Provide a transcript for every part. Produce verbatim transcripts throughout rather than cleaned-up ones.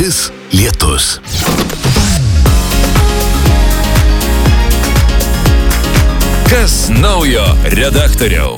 naktis, lietus. Kas naujo redaktoriau?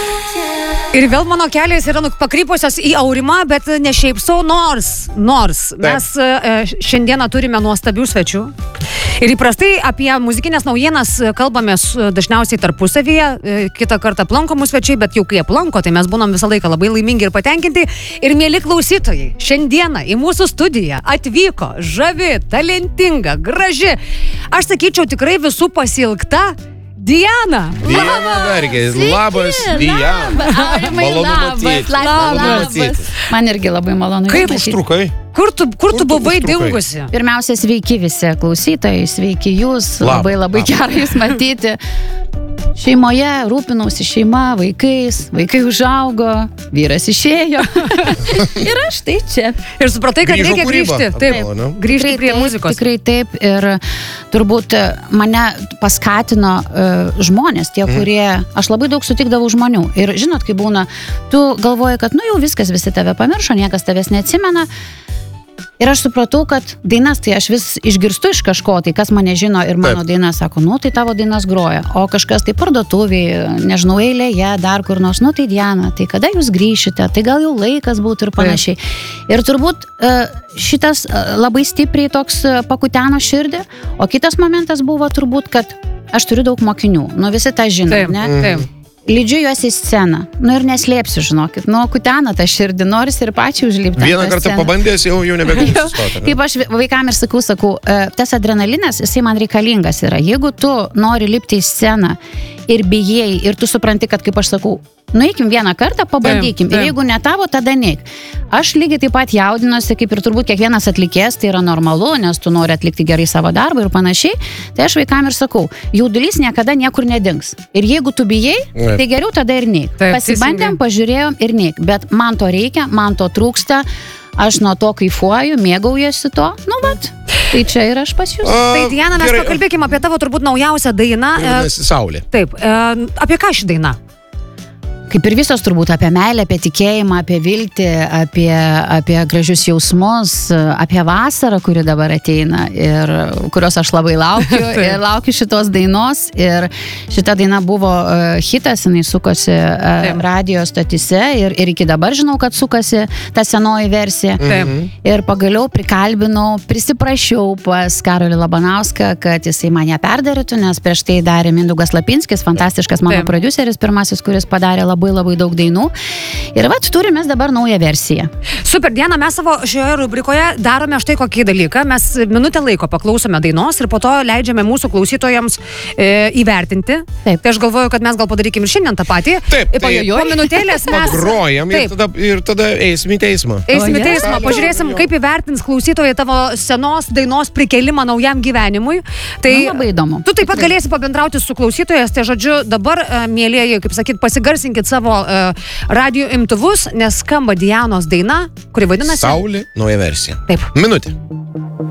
Ir vėl mano kelias yra pakrypusios į Aurimą, bet ne šiaip sau, nors, nors mes e, šiandieną turime nuostabių svečių. Ir įprastai apie muzikinės naujienas kalbamės dažniausiai tarpusavyje, e, kitą kartą aplankomų svečiai, bet jau kai aplanko, tai mes būnam visą laiką labai laimingi ir patenkinti. Ir mieli klausytojai, šiandieną į mūsų studiją atvyko žavi, talentinga, graži, aš sakyčiau tikrai visų pasiilgta Diana. Diana Dargis, labas, Diana. Malonu matyti. Malonu matyti. Man irgi labai malonu. Kaip užtrukai? Kur tu, kur tu tu buvai užtrukai? dingusi? Pirmiausia, sveiki visi klausytojai, sveiki jūs. Labas, Labai labai labas. gerai jūs matyti. Šeimoje rūpinausi šeima, vaikais, vaikai užaugo, vyras išėjo. Ir aš tai čia. Ir supratai, kad Grįžo reikia kūryba grįžti. Taip, atgal, ne? grįžti Tikrai prie taip, muzikos. Tikrai taip. Ir turbūt mane paskatino uh, žmonės, tie, kurie... Aš labai daug sutikdavau žmonių. Ir žinot, kai būna, tu galvoji, kad nu jau viskas, visi tave pamiršo, niekas tavęs neatsimena. Ir aš supratau, kad dainas, tai aš vis išgirstu iš kažko, tai kas mane žino ir mano Taip. dainas sako, nu tai tavo dainas groja. O kažkas tai parduotuviai, nežinau, eilėje, dar kur nors, nu tai Diana, tai kada jūs grįšite, tai gal jau laikas būtų ir panašiai. Ir turbūt e, šitas e, labai stipriai toks e, pakuteno širdį, o kitas momentas buvo turbūt, kad aš turiu daug mokinių, nu visi tą žino, Taip, ne? taip. Lydžiu juos į sceną, nu ir neslėpsiu, žinokit, nu kutena tą širdį, nors ir pačiai užlipti. Vieną kartą pabandęs, jau, jau nebegali sustoti. Kaip aš vaikam ir sakau, sakau, tas adrenalinas, jisai man reikalingas yra. Jeigu tu nori lipti į sceną ir bijai, ir tu supranti, kad, kaip aš sakau, nueikim vieną kartą, pabandykim. Taip, taip. Ir jeigu ne tavo, tada neik. Aš lygiai taip pat jaudinuosi, kaip ir turbūt kiekvienas atlikėjas, tai yra normalu, nes tu nori atlikti gerai savo darbą ir panašiai. Tai aš vaikam ir sakau, jaudulys niekada niekur nedings. Ir jeigu tu bijai, Taip. tai geriau tada ir neik. Taip, Pasibandėm, teisingai. pažiūrėjom ir neik. Bet man to reikia, man to trūksta. Aš nuo to kaifuoju, mėgaujasi to. Nu, vat. Tai čia ir aš pas jūs. Tai Diana, mes pakalbėkime apie tavo turbūt naujausią dainą. E, Vadinasi, Saulė. Taip, e, apie ką ši daina? Kaip ir visos turbūt apie meilę, apie tikėjimą, apie viltį, apie, apie gražius jausmus, apie vasarą, kuri dabar ateina ir kurios aš labai laukiu ir laukiu šitos dainos. Ir šita daina buvo uh, hitas, jinai sukosi uh, radio statise ir, ir iki dabar žinau, kad sukasi ta senoji versija. Taip. Ir pagaliau prikalbinau, prisiprašiau pas Karolį Labanauską, kad jisai man ją perdarytų, nes prieš tai darė Mindaugas Lapinskis, fantastiškas mano Taip. prodiuseris, pirmasis, kuris padarė labai labai daug dainų. Ir vat turime dabar naują versiją. Super, Diana, mes savo šioje rubrikoje darome štai kokį dalyką. Mes minutę laiko paklausome dainos ir po to leidžiame mūsų klausytojams e, įvertinti. Taip. Tai aš galvoju, kad mes gal padarykim ir šiandien tą patį. Taip, Ir po, tai- po minutėlės mes... Pagrojam ir Taip. tada, ir tada eisim į teismą. Eisim į O, teismą, yes. pažiūrėsim, kaip įvertins klausytojai tavo senos dainos prikelimą naujam gyvenimui. Tai Nu, labai įdomu. Tu taip pat galėsi pabendrauti su klausytojas, tai žodžiu, dabar, e, mielieji, kaip sakyt, pasigarsinkit savo e, radio imtuvus, nes skamba Dianos daina, kuri vadinasi... Saulė, nauja versija. Taip. Minutė.